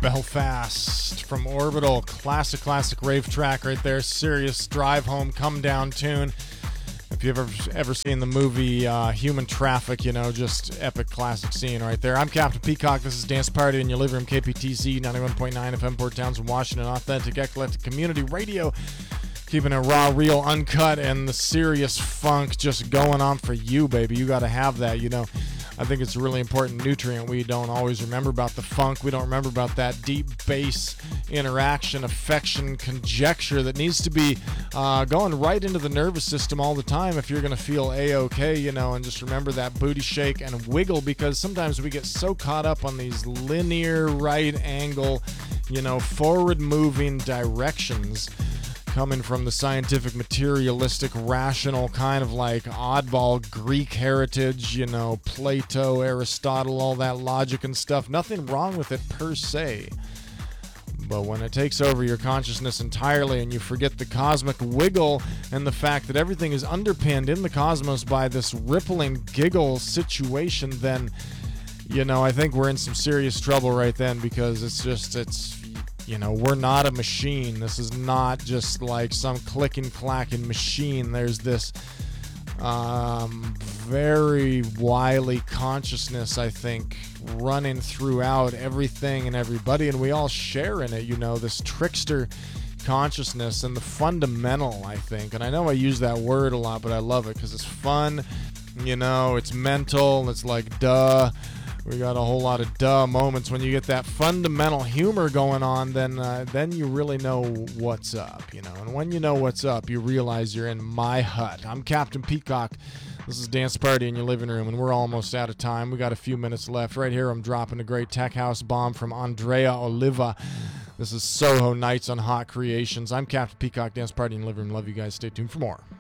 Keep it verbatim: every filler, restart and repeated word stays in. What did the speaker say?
Belfast from Orbital. Classic, classic rave track right there. Serious drive home, come down tune. If you've ever, ever seen the movie uh, Human Traffic, you know, just epic classic scene right there. I'm Captain Peacock. This is Dance Party in your living room, K P T Z ninety-one point nine F M, Port Townsend, Washington. Authentic, eclectic community radio. Keeping it raw, real, uncut, and the serious funk just going on for you, baby. You got to have that, you know. I think it's a really important nutrient. We don't always remember about the funk. We don't remember about that deep bass interaction, affection, conjecture that needs to be uh, going right into the nervous system all the time if you're going to feel A-okay, you know, and just remember that booty shake and wiggle, because sometimes we get so caught up on these linear right angle, you know, forward-moving directions coming from the scientific, materialistic, rational kind of like oddball Greek heritage, you know, Plato, Aristotle, all that logic and stuff. Nothing wrong with it per se. But when it takes over your consciousness entirely and you forget the cosmic wiggle and the fact that everything is underpinned in the cosmos by this rippling giggle situation, then, you know, I think we're in some serious trouble right then, because it's just, it's, you know, we're not a machine. This is not just like some clicking, clacking machine. There's this um, very wily consciousness, I think, running throughout everything and everybody, and we all share in it, you know, this trickster consciousness and the fundamental, I think. And I know I use that word a lot, but I love it because it's fun, you know, it's mental, it's like duh. We got a whole lot of duh moments. When you get that fundamental humor going on, then uh, then you really know what's up, you know. And when you know what's up, you realize you're in my hut. I'm Captain Peacock. This is Dance Party in your living room, and we're almost out of time. We got a few minutes left. Right here, I'm dropping a great tech house bomb from Andrea Oliva. This is Soho Nights on Hot Creations. I'm Captain Peacock, Dance Party in your living room. Love you guys. Stay tuned for more.